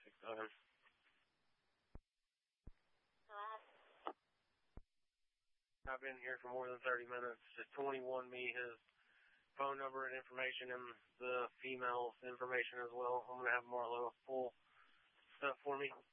3667. I've been here for more than 30 minutes. Just 21 me his phone number and information and the female's information as well. I'm going to have Marlo pull stuff for me.